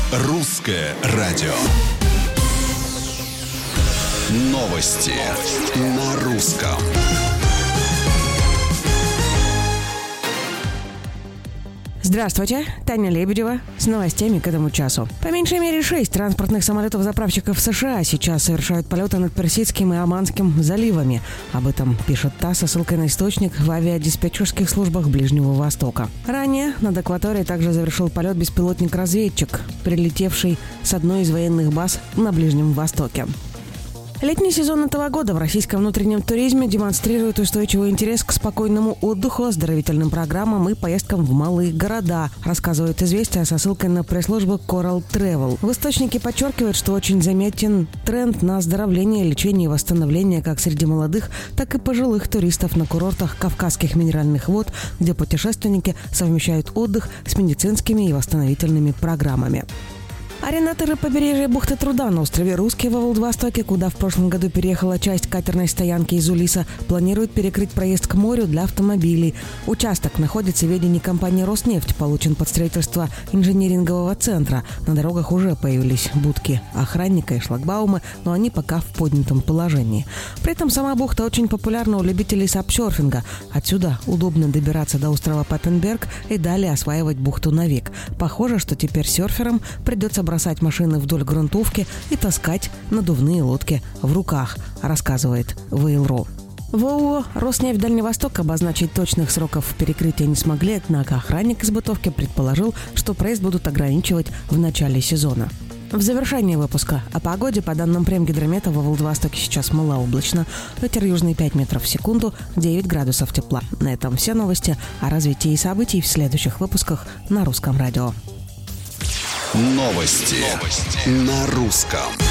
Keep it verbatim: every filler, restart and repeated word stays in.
Русское радио. Новости на русском. Здравствуйте, Таня Лебедева с новостями к этому часу. По меньшей мере шесть транспортных самолетов-заправщиков США сейчас совершают полеты над Персидским и Оманским заливами. Об этом пишет ТАСС со ссылкой на источник в авиадиспетчерских службах Ближнего Востока. Ранее над акваторией также завершил полет беспилотник-разведчик, прилетевший с одной из военных баз на Ближнем Востоке. Летний сезон этого года в российском внутреннем туризме демонстрирует устойчивый интерес к спокойному отдыху, оздоровительным программам и поездкам в малые города, рассказывает «Известия» со ссылкой на пресс-службу Coral Travel. В источнике подчеркивают, что очень заметен тренд на оздоровление, лечение и восстановление как среди молодых, так и пожилых туристов на курортах Кавказских минеральных вод, где путешественники совмещают отдых с медицинскими и восстановительными программами. Арендаторы побережья бухты Труда на острове Русский во Владивостоке, куда в прошлом году переехала часть катерной стоянки из Улиса, планируют перекрыть проезд к морю для автомобилей. Участок находится в ведении компании «Роснефть», получен под строительство инжинирингового центра. На дорогах уже появились будки охранника и шлагбаумы, но они пока в поднятом положении. При этом сама бухта очень популярна у любителей сапсерфинга. Отсюда удобно добираться до острова Паппенберг и далее осваивать бухту навек. Похоже, что теперь серферам придется бросать машины вдоль грунтовки и таскать надувные лодки в руках, рассказывает ВЛРО. В ООО «Роснефть Дальний Восток» обозначить точных сроков перекрытия не смогли, однако охранник из бытовки предположил, что проезд будут ограничивать в начале сезона. В завершении выпуска о погоде. По данным Премгидромета, во Владивостоке сейчас малооблачно. Ветер южный пять метров в секунду, девять градусов тепла. На этом все новости. О развитии событий в следующих выпусках на Русском радио. Новости, Новости на русском.